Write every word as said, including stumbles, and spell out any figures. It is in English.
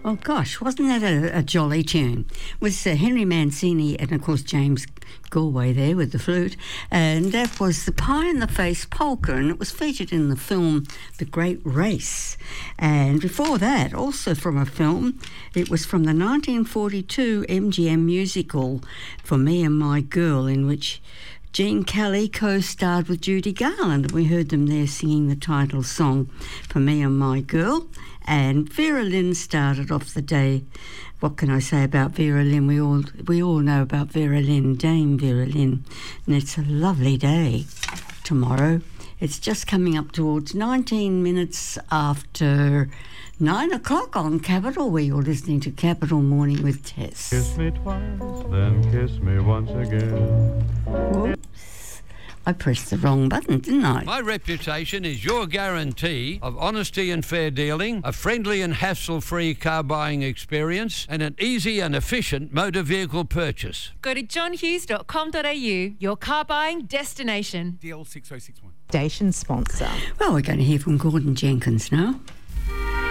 Oh gosh, wasn't that a, a jolly tune? It was uh, Henry Mancini and of course James Galway there with the flute, and that was the Pie in the Face polka, and it was featured in the film The Great Race. And before that, also from a film, it was from the nineteen forty-two M G M musical For Me and My Girl, in which Gene Kelly co-starred with Judy Garland. We heard them there singing the title song For Me and My Girl. And Vera Lynn started off the day. What can I say about Vera Lynn? We all we all know about Vera Lynn, Dame Vera Lynn. And it's a lovely day tomorrow. It's just coming up towards nineteen minutes after nine o'clock on Capital, where you're listening to Capital Morning with Tess. Kiss me twice, then kiss me once again. Whoops. I pressed the wrong button, didn't I? My reputation is your guarantee of honesty and fair dealing, a friendly and hassle-free car buying experience, and an easy and efficient motor vehicle purchase. Go to john hughes dot com dot a u, your car buying destination. D L six oh six one. Station sponsor. Well, we're going to hear from Gordon Jenkins now.